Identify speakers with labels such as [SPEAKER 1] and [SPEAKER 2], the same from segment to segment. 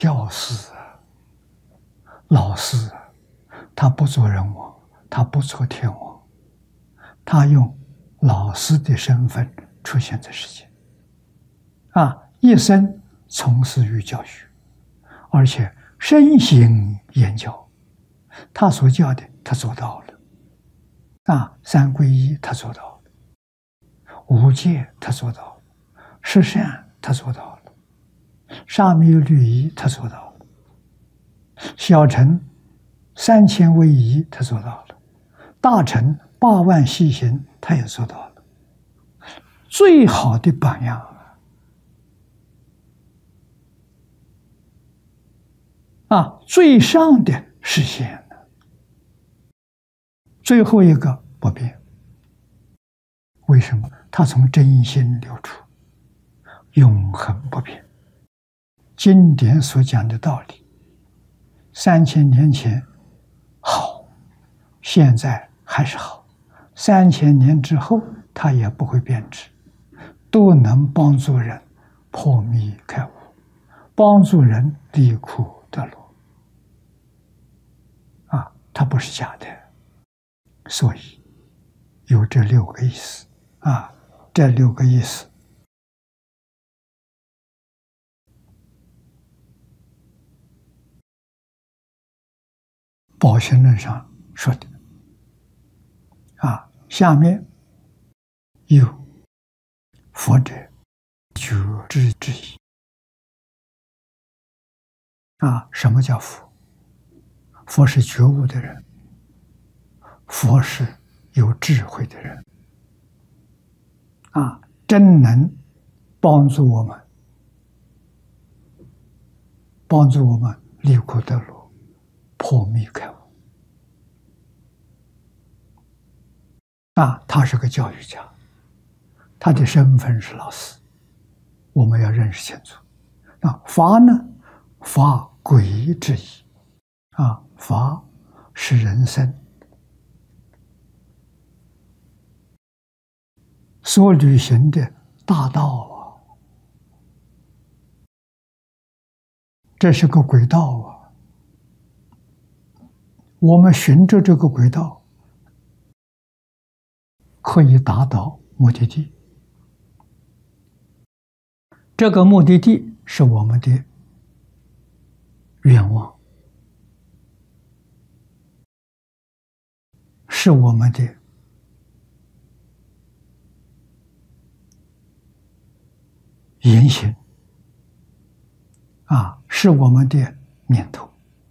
[SPEAKER 1] 教师啊，老师啊，他不做人王，他不做天王，他用老师的身份出现在世界，一生从事于教学，而且身心言教，他所教的他做到了，三皈依他做到了，五戒他做到了，十善他做到了，沙弥律仪他做到了，小乘3000威仪他做到了，大乘8万细行他也做到了，最好的榜样最上的实现了，最后一个不变。为什么？他从真心流出，永恒不变。经典所讲的道理，3000年前好，现在还是好，3000年之后它也不会变质，都能帮助人破迷开悟，帮助人离苦得乐。它不是假的，所以有这6个意思这6个意思，宝训论上说的下面有佛者觉知之意什么叫佛？佛是觉悟的人，佛是有智慧的人真能帮助我们离苦得乐，破迷开悟他是个教育家，他的身份是老师，我们要认识清楚法呢，法轨之意法是人生所履行的大道这是个轨道我们循着这个轨道可以达到目的地，这个目的地是我们的愿望，是我们的言行是我们的念头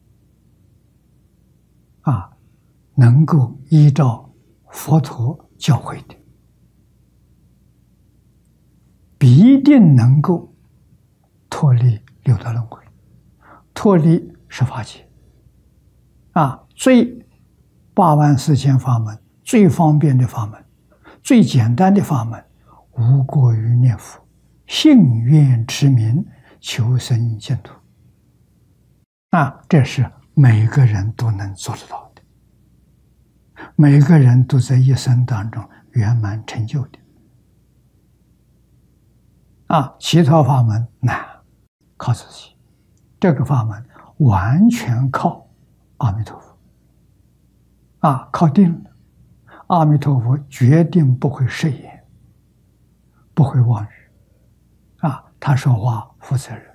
[SPEAKER 1] 能够依照佛陀教诲的，必定能够脱离六道轮回，脱离十法界最84000法门，最方便的法门，最简单的法门，无过于念佛，信愿持名，求生净土这是每个人都能做得到的，每个人都在一生当中圆满成就的其他法门难，靠自己，这个法门完全靠阿弥陀佛靠定了，阿弥陀佛决定不会食言，不会妄语他说话负责任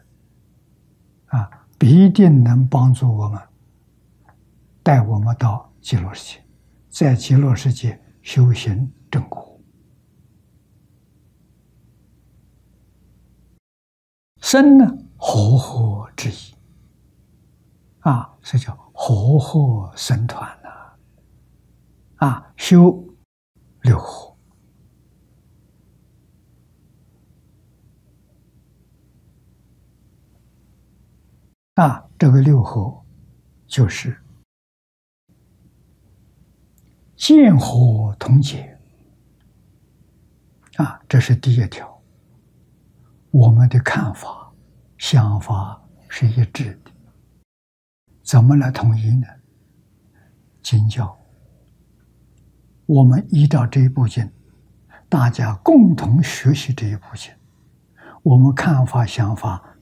[SPEAKER 1] 必定能帮助我们，带我们到极乐世界，在极乐世界修行正果。生呢，和合之意这叫和合僧团修六合这个六合就是见合同解这是第一条，我们的看法想法是一致的，怎么来统一呢？经教，我们依照这一部经，大家共同学习这一部经，我们看法想法